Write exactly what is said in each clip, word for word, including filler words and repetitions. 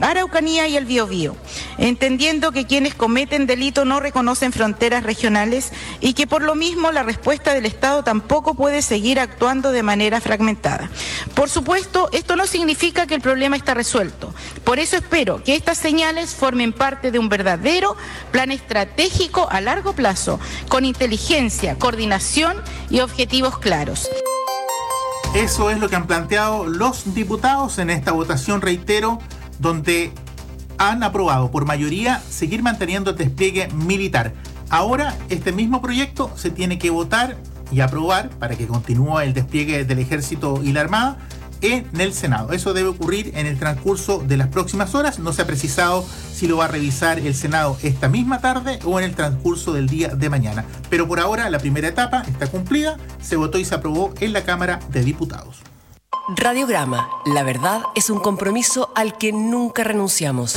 Araucanía y el Biobío, entendiendo que quienes cometen delito no reconocen fronteras regionales y que por lo mismo la respuesta del Estado tampoco puede seguir actuando de manera fragmentada. Por supuesto, esto no significa que el problema está resuelto. Por eso espero que estas señales formen parte de un verdadero plan estratégico a largo plazo, con inteligencia, coordinación y objetivos claros. Eso es lo que han planteado los diputados en esta votación, reitero, donde han aprobado por mayoría seguir manteniendo el despliegue militar. Ahora este mismo proyecto se tiene que votar y aprobar para que continúe el despliegue del Ejército y la Armada en el Senado. Eso debe ocurrir en el transcurso de las próximas horas. No se ha precisado si lo va a revisar el Senado esta misma tarde o en el transcurso del día de mañana. Pero por ahora la primera etapa está cumplida, se votó y se aprobó en la Cámara de Diputados. Radiograma, la verdad es un compromiso al que nunca renunciamos.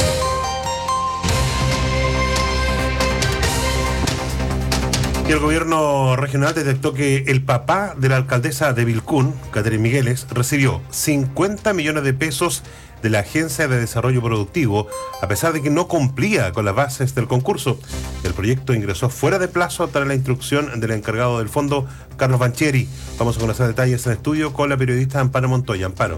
Y el gobierno regional detectó que el papá de la alcaldesa de Vilcún, Catherine Migueles, recibió cincuenta millones de pesos de la Agencia de Desarrollo Productivo, a pesar de que no cumplía con las bases del concurso. El proyecto ingresó fuera de plazo tras la instrucción del encargado del fondo, Carlos Bancheri. Vamos a conocer detalles en estudio con la periodista Amparo Montoya. Amparo.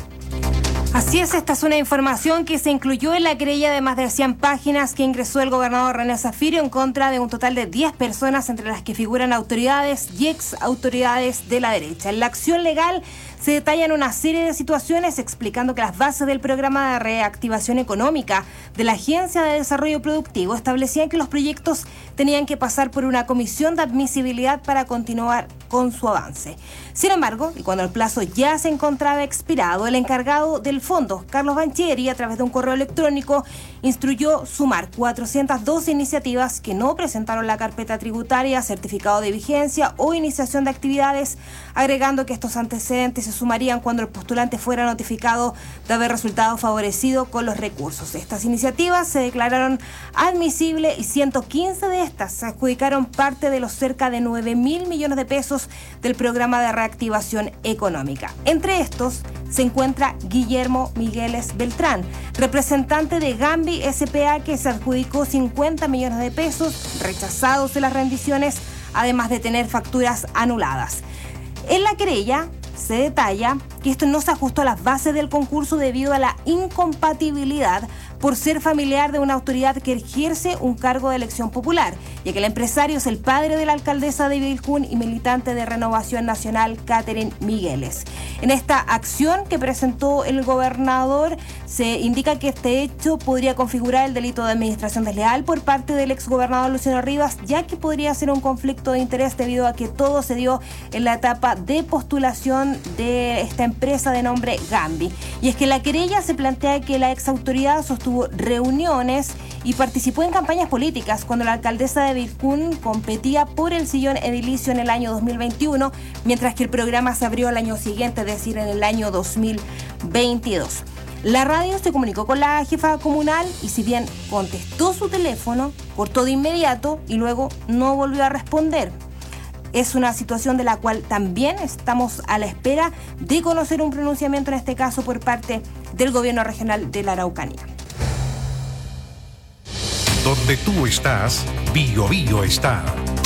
Así es, esta es una información que se incluyó en la querella de más de cien páginas que ingresó el gobernador René Zafiro en contra de un total de diez personas, entre las que figuran autoridades y ex autoridades de la derecha. En la acción legal se detallan una serie de situaciones explicando que las bases del programa de reactivación económica de la Agencia de Desarrollo Productivo establecían que los proyectos tenían que pasar por una comisión de admisibilidad para continuar con su avance. Sin embargo, y cuando el plazo ya se encontraba expirado, el encargado del fondo, Carlos Bancheri, a través de un correo electrónico, instruyó sumar cuatrocientas doce iniciativas que no presentaron la carpeta tributaria, certificado de vigencia o iniciación de actividades, agregando que estos antecedentes se sumarían cuando el postulante fuera notificado de haber resultado favorecido con los recursos. Estas iniciativas se declararon admisibles y ciento quince de estas se adjudicaron parte de los cerca de nueve mil millones de pesos del programa de reactivación económica. Entre estos se encuentra Guillermo Migueles Beltrán, representante de Gambi S P A, que se adjudicó cincuenta millones de pesos rechazados de las rendiciones, además de tener facturas anuladas. En la querella se detalla que esto no se ajustó a las bases del concurso debido a la incompatibilidad por ser familiar de una autoridad que ejerce un cargo de elección popular, ya que el empresario es el padre de la alcaldesa de Vilcún y militante de Renovación Nacional, Catherine Migueles. En esta acción que presentó el gobernador se indica que este hecho podría configurar el delito de administración desleal por parte del exgobernador Luciano Rivas, ya que podría ser un conflicto de interés debido a que todo se dio en la etapa de postulación de esta empresa de nombre Gambi. Y es que la querella se plantea que la exautoridad sostuvo reuniones y participó en campañas políticas cuando la alcaldesa de Vilcún competía por el sillón edilicio en el año dos mil veintiuno, mientras que el programa se abrió el año siguiente, es decir, en el año dos mil veintidós. La radio se comunicó con la jefa comunal y si bien contestó su teléfono, cortó de inmediato y luego no volvió a responder. Es una situación de la cual también estamos a la espera de conocer un pronunciamiento, en este caso por parte del gobierno regional de la Araucanía. Donde tú estás, Bio Bio está.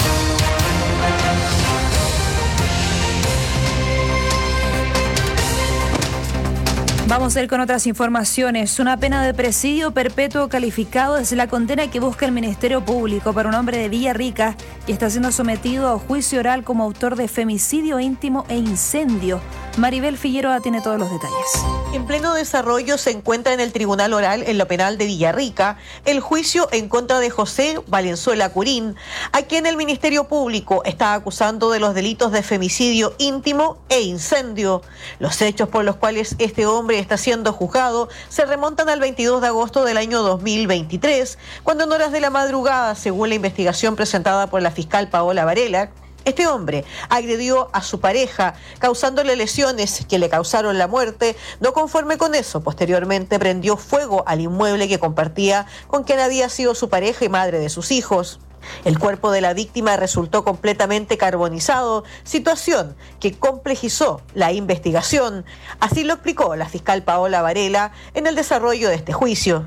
Vamos a ir con otras informaciones. Una pena de presidio perpetuo calificado es la condena que busca el Ministerio Público para un hombre de Villarrica que está siendo sometido a juicio oral como autor de femicidio íntimo e incendio. Maribel Figueroa tiene todos los detalles. En pleno desarrollo se encuentra en el Tribunal Oral en lo Penal de Villarrica el juicio en contra de José Valenzuela Curín, a quien el Ministerio Público está acusando de los delitos de femicidio íntimo e incendio. Los hechos por los cuales este hombre está siendo juzgado se remontan al veintidós de agosto del año dos mil veintitrés, cuando en horas de la madrugada, según la investigación presentada por la fiscal Paola Varela, este hombre agredió a su pareja, causándole lesiones que le causaron la muerte. No conforme con eso, posteriormente prendió fuego al inmueble que compartía con quien había sido su pareja y madre de sus hijos. El cuerpo de la víctima resultó completamente carbonizado, situación que complejizó la investigación. Así lo explicó la fiscal Paola Varela en el desarrollo de este juicio.